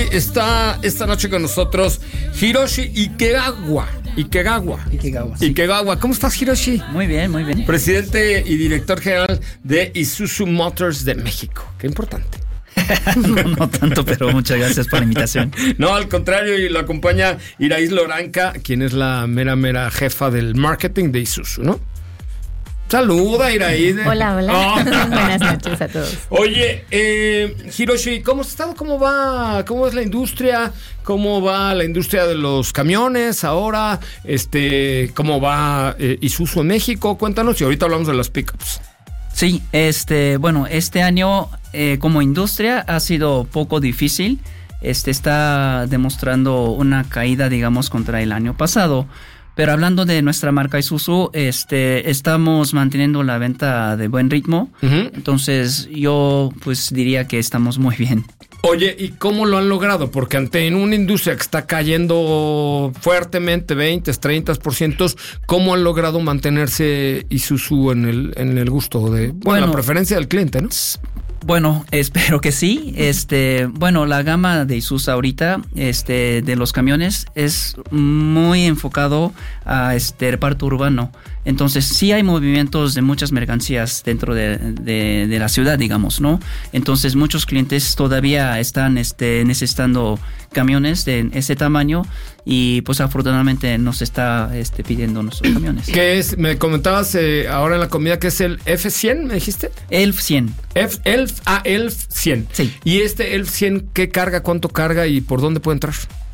está esta noche con nosotros Hiroshi Ikegawa. ¿Cómo estás, Hiroshi? Muy bien, muy bien. Presidente y director general de Isuzu Motors de México. Qué importante. No tanto, pero muchas gracias por la invitación. No, al contrario, y lo acompaña Iraís Loranca, quien es la mera jefa del marketing de Isuzu, ¿no? Saluda, Iraís. Hola. Oh. Buenas noches a todos. Oye, Hiroshi, ¿cómo has estado? ¿Cómo va? ¿Cómo es la industria? ¿Cómo va la industria de los camiones ahora? ¿Cómo va Isuzu en México? Cuéntanos, y ahorita hablamos de las pickups. Sí, bueno, este año como industria ha sido poco difícil. Está demostrando una caída, digamos, contra el año pasado. Pero hablando de nuestra marca Isuzu, estamos manteniendo la venta de buen ritmo. Uh-huh. Entonces, yo pues diría que estamos muy bien. Oye, ¿y cómo lo han logrado? Porque en una industria que está cayendo fuertemente, 20, 30%, ¿cómo han logrado mantenerse Isuzu en el gusto de, la preferencia del cliente, ¿no? Bueno, espero que sí. La gama de Isuzu ahorita, de los camiones es muy enfocado a reparto urbano. Entonces, sí hay movimientos de muchas mercancías dentro de la ciudad, digamos, ¿no? Entonces, muchos clientes todavía están necesitando camiones de ese tamaño y, pues, afortunadamente nos está pidiendo nuestros camiones. ¿Qué es? Me comentabas ahora en la comida que es el F100, ¿me dijiste? ELF 100. ELF 100. Sí. ¿Y ELF 100 qué carga, cuánto carga y por dónde puede entrar?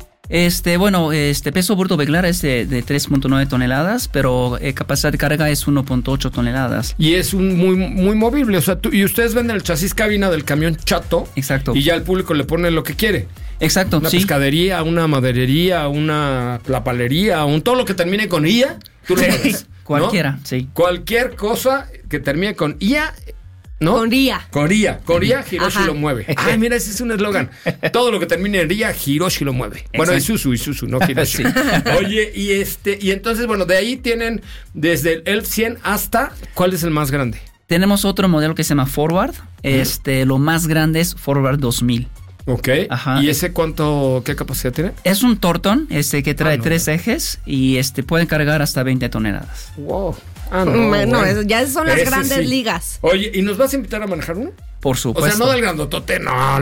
Peso bruto vehicular es de 3.9 toneladas, pero capacidad de carga es 1.8 toneladas. Y es muy, muy movible, o sea, y ustedes venden el chasis cabina del camión chato. Exacto. Y ya el público le pone lo que quiere. Exacto, una pescadería, una maderería, una lapalería, todo lo que termine con IA, tú lo pones. Cualquiera, ¿no? Sí. Cualquier cosa que termine con IA, ¿no? Con IA, Hiroshi lo mueve. Ay, mira, ese es un eslogan. Todo lo que termine en IA, Hiroshi lo mueve. Exacto. Bueno, Isuzu, no Hiroshi. Sí. Oye, y entonces, bueno, de ahí tienen desde el ELF 100 hasta, ¿cuál es el más grande? Tenemos otro modelo que se llama Forward. Lo más grande es Forward 2000. Ok. Ajá. ¿Y ese qué capacidad tiene? Es un Torton, que trae 3 ejes y puede cargar hasta 20 toneladas. Wow. Ya son las grandes ligas. Oye, ¿y nos vas a invitar a manejar uno? Por supuesto. O sea, no del grandotote,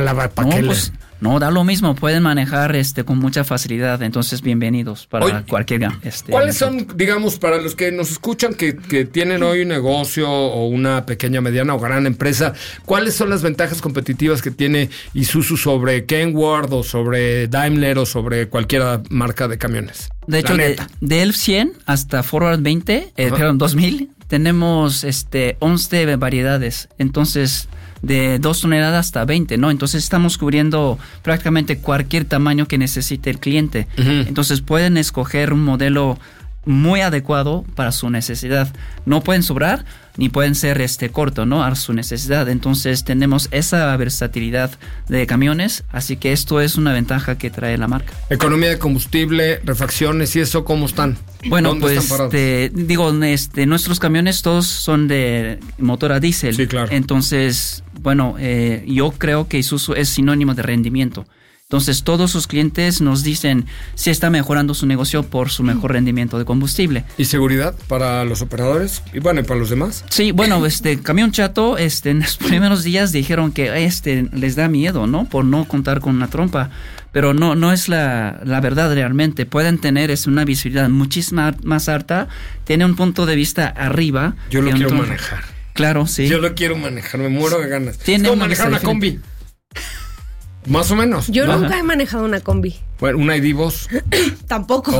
No, da lo mismo, pueden manejar con mucha facilidad, entonces bienvenidos para cualquier ¿Cuáles son, digamos, para los que nos escuchan que tienen hoy un negocio o una pequeña, mediana o gran empresa, cuáles son las ventajas competitivas que tiene Isuzu sobre Kenworth o sobre Daimler o sobre cualquier marca de camiones? De hecho, de ELF 100 hasta Forward 2000, tenemos 11 variedades, entonces de 2 toneladas hasta 20, ¿no? Entonces estamos cubriendo prácticamente cualquier tamaño que necesite el cliente. Uh-huh. Entonces pueden escoger un modelo muy adecuado para su necesidad. No pueden sobrar ni pueden ser corto, ¿no? A su necesidad. Entonces tenemos esa versatilidad de camiones, así que esto es una ventaja que trae la marca. Economía de combustible, refacciones y eso, ¿cómo están? Bueno, pues nuestros camiones todos son de motor a diésel. Sí, claro. Entonces, yo creo que Isuzu es sinónimo de rendimiento. Entonces, todos sus clientes nos dicen si está mejorando su negocio por su mejor rendimiento de combustible. ¿Y seguridad para los operadores? Y para los demás. Sí, camión chato, en los primeros días dijeron que les da miedo, ¿no? Por no contar con una trompa. Pero no es la verdad realmente. Pueden tener una visibilidad muchísimo más alta, tiene un punto de vista arriba. Yo lo quiero manejar. Claro, sí. Yo lo quiero manejar, me muero de ganas. Tiene es como manejar una combi. Más o menos. Yo nunca he manejado una combi. Bueno, una ID Boss. Tampoco.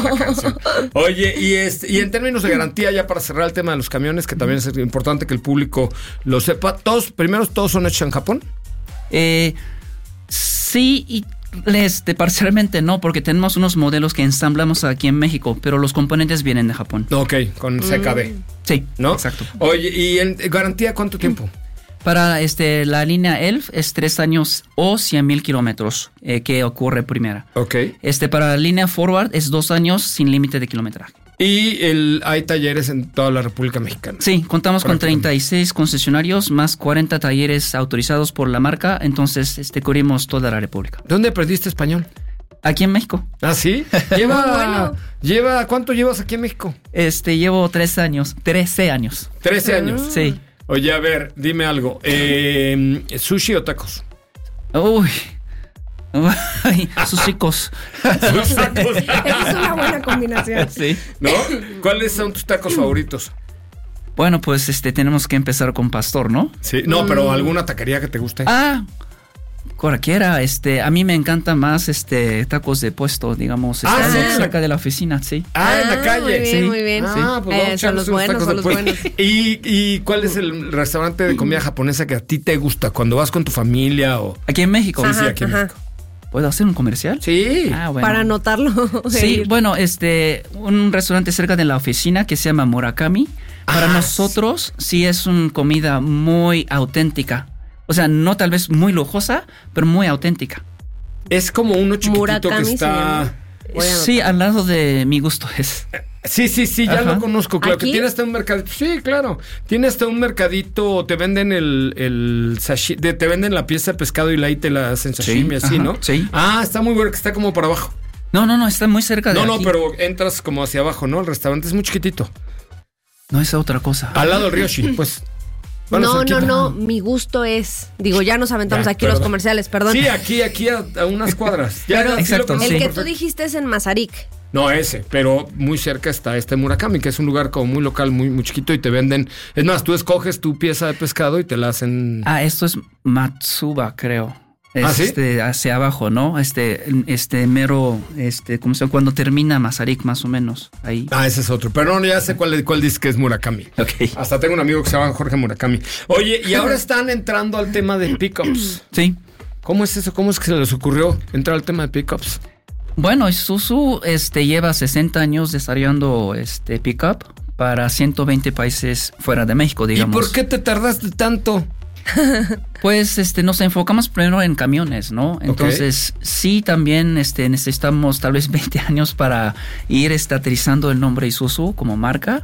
Oye, y en términos de garantía, ya para cerrar el tema de los camiones, que también es importante que el público lo sepa, ¿todos son hechos en Japón? Sí, y parcialmente no, porque tenemos unos modelos que ensamblamos aquí en México, pero los componentes vienen de Japón. Ok, con CKD. Sí, ¿no? Exacto. Oye, ¿y en garantía cuánto tiempo? Para la línea ELF es 3 años o 100,000 kilómetros que ocurre primera. Ok. Para la línea Forward es 2 años sin límite de kilometraje. Y hay talleres en toda la República Mexicana. Sí, contamos con 36 concesionarios más 40 talleres autorizados por la marca, entonces cubrimos toda la República. ¿Dónde aprendiste español? Aquí en México. ¿Ah, sí? ¿Cuánto llevas aquí en México? Llevo 13 años. 13 años. Sí. Oye, a ver, dime algo. ¿Sushi o tacos? Uy, sus chicos. Esa es una buena combinación. Sí. ¿No? ¿Cuáles son tus tacos favoritos? Bueno, pues tenemos que empezar con pastor, ¿no? Sí. No, pero alguna taquería que te guste. Cualquiera. A mí me encanta más tacos de puesto, digamos, ¿sí? cerca de la oficina, sí. En la calle. Muy bien. Pues son los buenos. ¿Y cuál es el restaurante de comida japonesa que a ti te gusta cuando vas con tu familia o aquí en México? Sí, aquí en México. ¿Puedo hacer un comercial? Sí. Bueno. Para anotarlo. Sí, bueno, un restaurante cerca de la oficina que se llama Murakami. Para nosotros sí es una comida muy auténtica. O sea, no tal vez muy lujosa, pero muy auténtica. Es como uno chiquitito Murakami que está... Sí, al lado de mi gusto es. Sí, ya lo conozco, claro. ¿Aquí? Que tiene hasta un mercadito. Sí, claro. Tiene hasta un mercadito, te venden el sashimi, te venden la pieza de pescado y ahí te la hacen sashimi, así, ¿no? Sí. Está muy bueno, que está como para abajo. No, está muy cerca de aquí. No, pero entras como hacia abajo, ¿no? El restaurante es muy chiquitito. No, es otra cosa. Al lado del Ryoshi, pues. Bueno, no, mi gusto es... Digo, ya nos aventamos aquí los comerciales, perdón. Sí, aquí a unas cuadras. Pero exacto, el que tú dijiste es en Mazarik. No, pero muy cerca está Murakami, que es un lugar como muy local, muy, muy chiquito y te venden... Es más, tú escoges tu pieza de pescado y te la hacen... Esto es Matsuba, creo. ¿Sí? Hacia abajo, ¿no? Mero, como sea, cuando termina Mazarik, más o menos, ahí. Ese es otro. Pero no, ya sé cuál dice que es Murakami. Ok. Hasta tengo un amigo que se llama Jorge Murakami. Oye, y ahora están entrando al tema de pickups. Sí. ¿Cómo es eso? ¿Cómo es que se les ocurrió entrar al tema de pickups? Bueno, Isuzu lleva 60 años desarrollando pickup para 120 países fuera de México, digamos. ¿Y por qué te tardaste tanto? Pues nos enfocamos primero en camiones, ¿no? Entonces, sí, también necesitamos tal vez 20 años para ir aterrizando el nombre Isuzu como marca.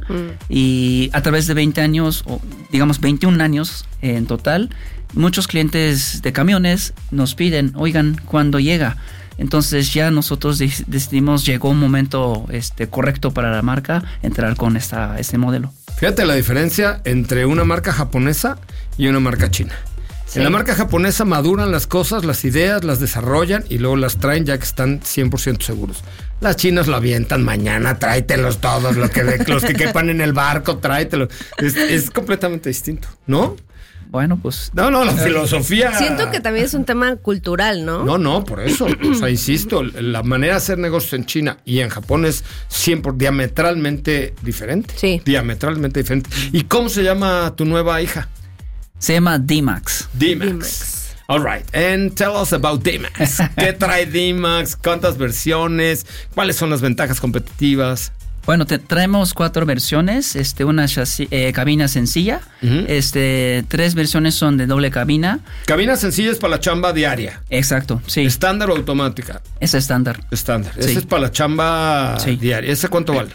Y a través de 20 años, o digamos 21 años en total, muchos clientes de camiones nos piden, oigan, ¿cuándo llega? Entonces ya nosotros decidimos, llegó un momento correcto para la marca entrar con este modelo. Fíjate la diferencia entre una marca japonesa y una marca china. Sí. En la marca japonesa maduran las cosas, las ideas, las desarrollan y luego las traen ya que están 100% seguros. Las chinas lo avientan mañana, tráetelos todos, los que quepan en el barco, tráetelos. Es completamente distinto, ¿no? Bueno, pues... No, la filosofía... Siento que también es un tema cultural, ¿no? No, por eso. O sea, insisto, la manera de hacer negocios en China y en Japón es siempre diametralmente diferente. Sí. Diametralmente diferente. ¿Y cómo se llama tu nueva hija? Se llama D-Max. D-Max. All right. And tell us about D-Max. ¿Qué trae D-Max? ¿Cuántas versiones? ¿Cuáles son las ventajas competitivas? Bueno, traemos 4 versiones, una cabina sencilla, 3 versiones son de doble cabina. Cabina sencilla es para la chamba diaria. Exacto, sí. ¿Estándar o automática? Es estándar. Estándar. Sí. Ese es para la chamba diaria. ¿Ese cuánto vale?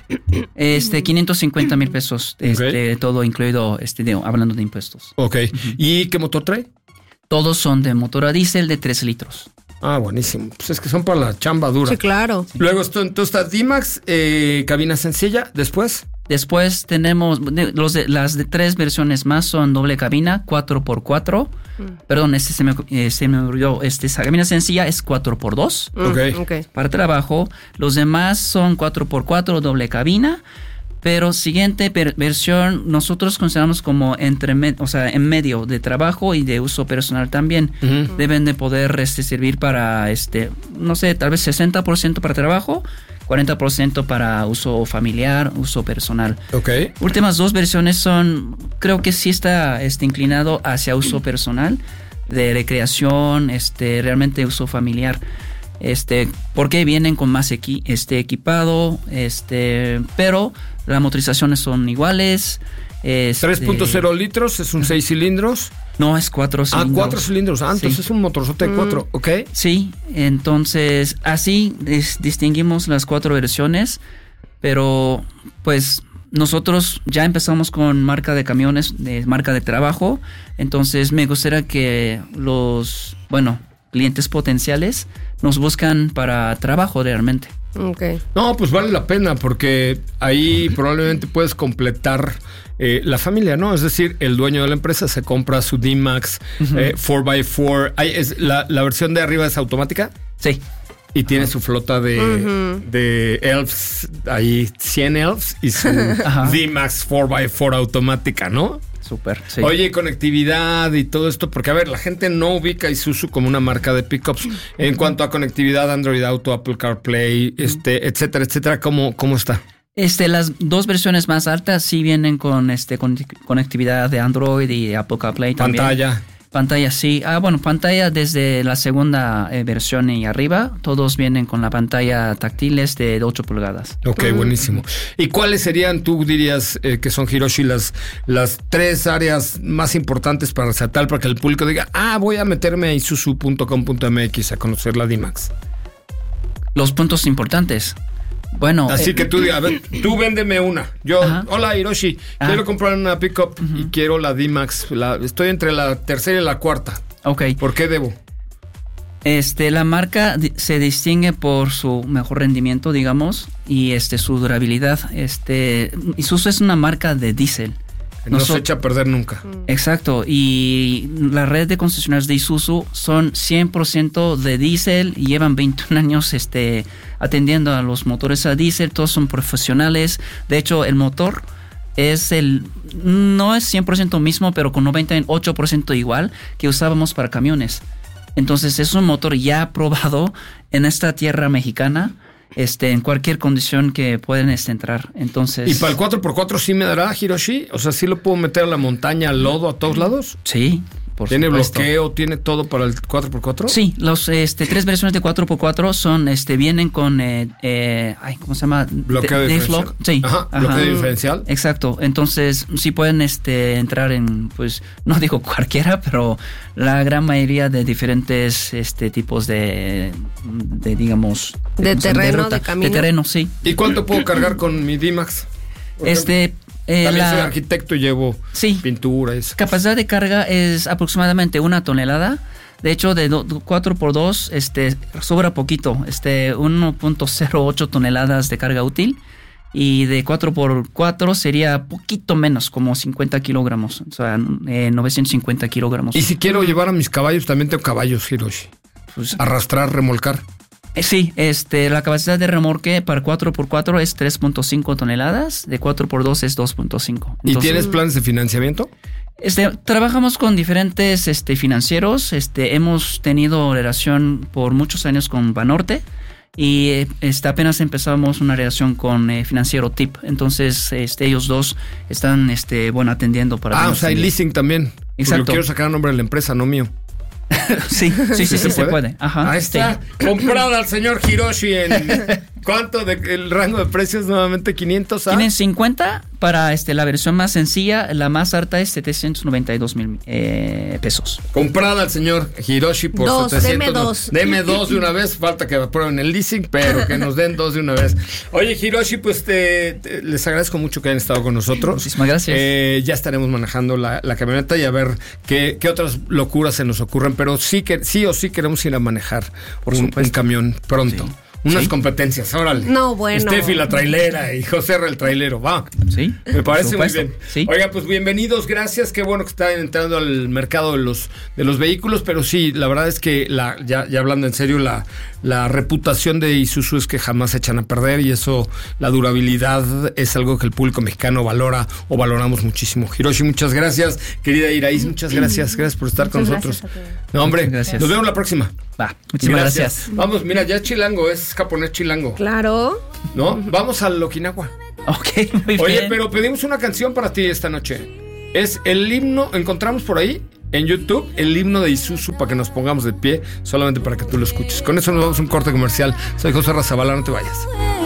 550,000 pesos, todo incluido, hablando de impuestos. Ok. ¿Y qué motor trae? Todos son de motor a diésel de 3 litros. Buenísimo. Pues es que son para la chamba dura. Sí, claro. Luego entonces está D-Max, cabina sencilla. Después tenemos las de 3 versiones más son doble cabina, 4x4. Perdón, se me olvidó. Esa cabina sencilla es 4x2. Okay. Para trabajo. Los demás son 4x4, doble cabina. Pero siguiente versión nosotros consideramos como en medio de trabajo y de uso personal también. Deben de poder servir para, no sé, tal vez 60% para trabajo, 40% para uso familiar, uso personal. Okay. Últimas 2 versiones creo que sí está inclinado hacia uso personal, de recreación, realmente uso familiar. Porque vienen con más equipado, pero las motorizaciones son iguales. 3.0 litros, es un 6 cilindros. No, es 4 cilindros. 4 cilindros. Entonces es un motorzote de 4, ¿ok? Sí, entonces así distinguimos las 4 versiones. pero pues nosotros ya empezamos con marca de camiones, de marca de trabajo, entonces me gustaría que los, clientes potenciales nos buscan para trabajo realmente. Okay. No, pues vale la pena porque ahí probablemente puedes completar la familia, ¿no? Es decir, el dueño de la empresa se compra su D-Max 4x4. ¿La versión de arriba es automática? Sí. Y tiene su flota de Elves, ahí 100 Elves y su D-Max 4x4 automática, ¿no? Súper, sí. Oye, conectividad y todo esto, porque a ver, la gente no ubica a Isuzu como una marca de pickups. En cuanto a conectividad, Android Auto, Apple CarPlay, etcétera, etcétera, ¿cómo está? Las dos versiones más altas sí vienen con conectividad de Android y Apple CarPlay también. Pantalla, sí. Pantalla desde la segunda versión y arriba. Todos vienen con la pantalla táctiles de 8 pulgadas. Ok, buenísimo. ¿Y cuáles serían, tú dirías, que son, Hiroshi, las 3 áreas más importantes para resaltar, para que el público diga, voy a meterme a isuzu.com.mx a conocer la D-Max? Los puntos importantes. Bueno, así que tú, a ver, tú véndeme una. Yo, hola Hiroshi, quiero comprar una pickup y quiero la D-Max. Estoy entre la tercera y la cuarta. Ok. ¿Por qué debo? La marca se distingue por su mejor rendimiento, digamos, y su durabilidad. Isuzu es una marca de diésel. No se echa a perder nunca. Exacto, y la red de concesionarios de Isuzu son 100% de diésel y llevan 21 años atendiendo a los motores a diésel, todos son profesionales. De hecho, el motor no es 100% mismo, pero con 98% igual que usábamos para camiones. Entonces es un motor ya probado en esta tierra mexicana. En cualquier condición que pueden entrar. Entonces, ¿y para el 4x4 sí me dará, Hiroshi? O sea, ¿sí lo puedo meter a la montaña, al lodo, a todos lados? Sí, por ¿Tiene supuesto. bloqueo? ¿Tiene todo para el 4x4? Sí, los 3 versiones de 4x4 son, vienen con, ¿cómo se llama? Bloqueo diferencial. Sí. Bloqueo diferencial. Exacto. Entonces, sí pueden entrar en, pues, no digo cualquiera, pero la gran mayoría de diferentes tipos de digamos... De terreno, de camino. De terreno, sí. ¿Y cuánto puedo cargar con mi D-Max? También soy arquitecto y llevo pintura. Capacidad de carga es aproximadamente 1 tonelada. De hecho, de 4x2 sobra poquito. 1.08 toneladas de carga útil. Y de 4x4 sería poquito menos, como 50 kilogramos. O sea, 950 kilogramos. Y si quiero llevar a mis caballos, también tengo caballos, Hiroshi. Pues, arrastrar, remolcar. Sí, la capacidad de remolque para 4x4 es 3.5 toneladas, de 4x2 es 2.5. ¿Y tienes planes de financiamiento? Trabajamos con diferentes financieros. Hemos tenido relación por muchos años con Banorte y apenas empezamos una relación con Financiero TIP. Entonces, ellos dos están atendiendo para... o sea, hay leasing también. Exacto. Porque quiero sacar el nombre de la empresa, no mío. Sí, se puede. Ajá. Ahí está, comprada al señor Hiroshi en ¿cuánto el rango de precios? Nuevamente 500 Tienen 50 para la versión más sencilla, la más alta es 792,000 pesos. Comprada al señor Hiroshi por 700. Deme dos de una vez, falta que aprueben el leasing, pero que nos den 2 de una vez. Oye, Hiroshi, pues les agradezco mucho que hayan estado con nosotros. Muchísimas gracias. Ya estaremos manejando la camioneta y a ver qué otras locuras se nos ocurren, pero sí o sí queremos ir a manejar un camión pronto. Sí. Unas competencias, órale. No, bueno. Steffi la trailera y José R el trailero, va. Sí. Me parece muy bien. Sí. Oiga, pues bienvenidos, gracias. Qué bueno que están entrando al mercado de los vehículos, pero sí, la verdad es que ya hablando en serio, la reputación de Isuzu es que jamás se echan a perder y eso, la durabilidad es algo que el público mexicano valora o valoramos muchísimo. Hiroshi, muchas gracias. Querida Iraís, muchas gracias. Gracias por estar con nosotros. No, hombre, gracias. Nos vemos la próxima. Va, muchísimas gracias. Vamos, mira, ya es chilango, es japonés chilango. Claro. ¿No? Vamos al Okinawa. Ok, muy bien. Oye, pero pedimos una canción para ti esta noche. Es el himno, encontramos por ahí en YouTube el himno de Isuzu para que nos pongamos de pie, solamente para que tú lo escuches. Con eso nos vamos a un corte comercial. Soy José Razabala, no te vayas.